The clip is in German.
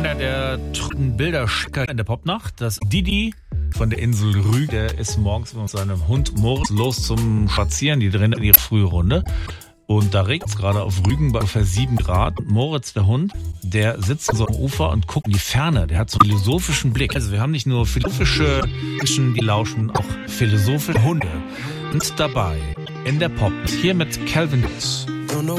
einer der trüben Bilderschicker in der Popnacht. Das Didi von der Insel Rügen, der ist morgens mit seinem Hund Moritz los zum Spazieren. Die drehen in ihre frühe Runde. Und da regnet es gerade auf Rügen bei ungefähr 7 Grad. Moritz, der Hund, der sitzt so am Ufer und guckt in die Ferne. Der hat so einen philosophischen Blick. Also wir haben nicht nur philosophische Menschen, die lauschen, auch philosophische Hunde. Und dabei in der Pop hier mit Calvin.